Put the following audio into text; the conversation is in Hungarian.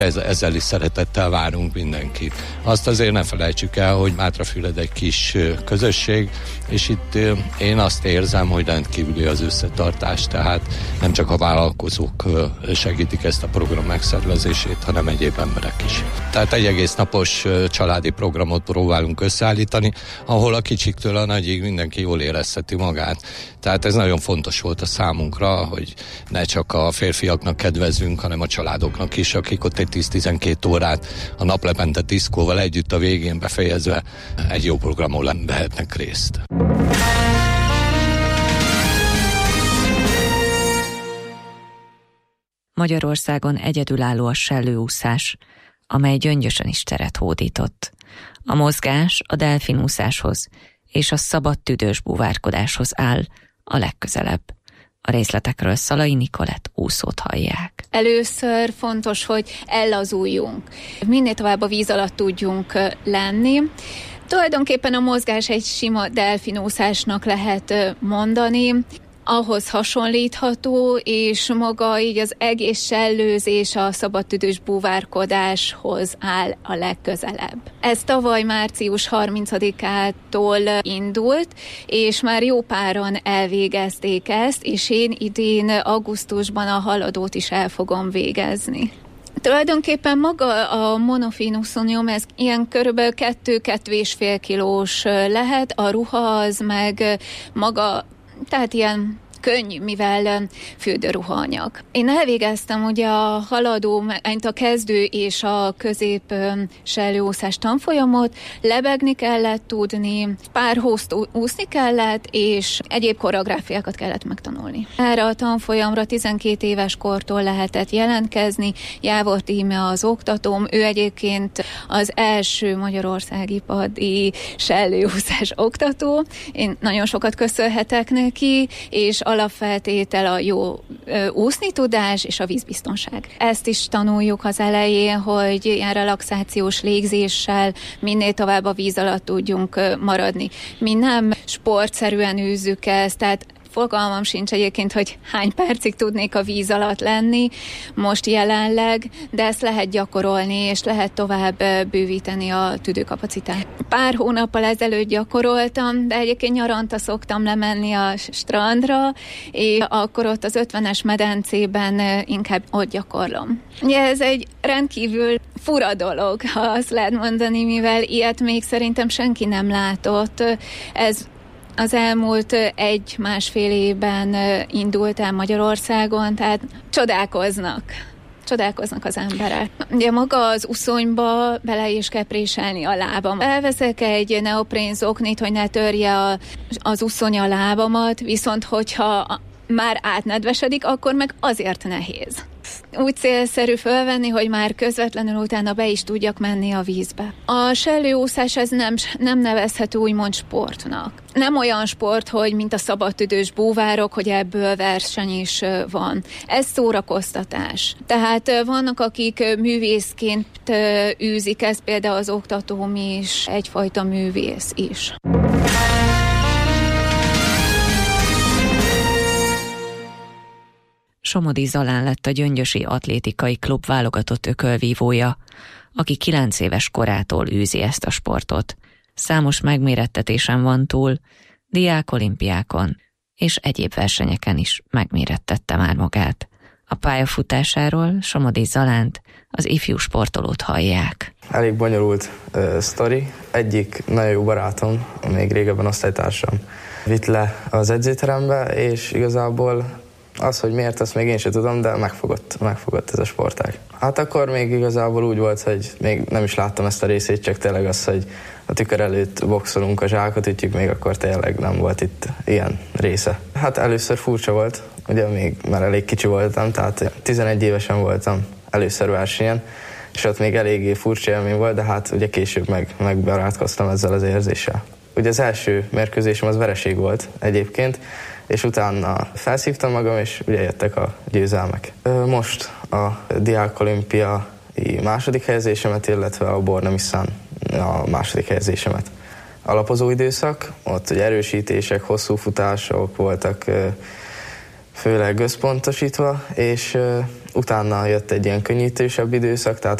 Ezzel is szeretettel várunk mindenkit. Azt azért ne felejtsük el, hogy Mátrafüred egy kis közösség, és itt én azt érzem, hogy rendkívüli az összetartás, tehát nem csak a vállalkozók segítik ezt a program megszervezését, hanem egyéb emberek is. Tehát egy egész napos családi programot próbálunk összeállítani, ahol a kicsiktől a nagyig mindenki jól érezheti magát. Tehát ez nagyon fontos volt a számunkra, hogy ne csak a férfiaknak kedvezzünk, hanem a családoknak is, akik ott egy 10-12 órát a naplepente diszkóval együtt a végén befejezve egy jó programon vehetnek részt. Magyarországon egyedülálló a sellőúszás, amely gyöngyösen is teret hódított. A mozgás a delfinúszáshoz és a szabad tüdős búvárkodáshoz áll a legközelebb. A részletekről Szalai Nikolett úszót hallják. Először fontos, hogy ellazuljunk. Minél tovább a víz alatt tudjunk lenni. Tulajdonképpen a mozgás egy sima delfinúszásnak lehet mondani. Ahhoz hasonlítható, és maga így az egész sellőzés a szabadtüdős búvárkodáshoz áll a legközelebb. Ez tavaly március 30-ától indult, és már jó páran elvégezték ezt, és én idén augusztusban a haladót is el fogom végezni. Tulajdonképpen maga a monofin úszónium, ez ilyen körülbelül 2-2,5 kilós lehet, a ruha az meg maga, tehát ilyen könnyű, mivel fürdőruhaanyag. Én elvégeztem ugye a haladó, a kezdő és a közép sellőúszás tanfolyamot, lebegni kellett tudni, pár hózt úszni kellett, és egyéb koreográfiákat kellett megtanulni. Erre a tanfolyamra 12 éves kortól lehetett jelentkezni, Jávor Íme az oktatóm, ő egyébként az első magyarországi padi sellőúszás oktató. Én nagyon sokat köszönhetek neki, és alapfeltétel a jó úszni tudás és a vízbiztonság. Ezt is tanuljuk az elején, hogy ilyen relaxációs légzéssel minél tovább a víz alatt tudjunk maradni. Mi nem sportszerűen űzzük ezt, tehát fogalmam sincs egyébként, hogy hány percig tudnék a víz alatt lenni most jelenleg, de ezt lehet gyakorolni, és lehet tovább bővíteni a tüdőkapacitást. Pár hónappal ezelőtt gyakoroltam, de egyébként nyaranta szoktam lemenni a strandra, és akkor ott az 50-es medencében inkább ott gyakorlom. Ugye ez egy rendkívül fura dolog, ha azt lehet mondani, mivel ilyet még szerintem senki nem látott. Ez az elmúlt 1-1,5 évben indult el Magyarországon, tehát csodálkoznak az emberek. Ugye maga az uszonyba bele is kell préselni a lábam. Elveszek egy neoprén zoknit, hogy ne törje az uszony a lábamat, viszont hogyha már átnedvesedik, akkor meg azért nehéz. Úgy célszerű fölvenni, hogy már közvetlenül utána be is tudjak menni a vízbe. A sellőúszás ez nem nevezhető úgymond sportnak. Nem olyan sport, hogy mint a szabadtüdős búvárok, hogy ebből verseny is van. Ez szórakoztatás. Tehát vannak, akik művészként űzik, ez például az oktatóm is egyfajta művész is. Somodi Zalán lett a Gyöngyösi Atlétikai Klub válogatott ökölvívója, aki 9 éves korától űzi ezt a sportot. Számos megmérettetésen van túl, diákolimpiákon és egyéb versenyeken is megmérettette már magát. A pályafutásáról Somodi Zalánt, az ifjú sportolót hallják. Elég bonyolult sztori. Egyik nagyon jó barátom, még régebben osztálytársam, vitt le az edzőterembe, és igazából az, hogy miért, azt még én sem tudom, de megfogott ez a sportág. Hát akkor még igazából úgy volt, hogy még nem is láttam ezt a részét, csak tényleg az, hogy a tükör előtt boxolunk, a zsákot ütjük, még akkor tényleg nem volt itt ilyen része. Hát először furcsa volt, ugye még már elég kicsi voltam, tehát 11 évesen voltam először versenyen, és ott még eléggé furcsa élmény volt, de hát ugye később megbarátkoztam ezzel az érzéssel. Ugye az első mérkőzésem az vereség volt egyébként, és utána felszívtam magam, és ugye jöttek a győzelmek. Most a diákolimpiai második helyezésemet, illetve a Bornemiszen a második helyezésemet. Alapozó időszak, ott ugye erősítések, hosszú futások voltak főleg összpontosítva, és Utána jött egy ilyen könnyítősebb időszak, tehát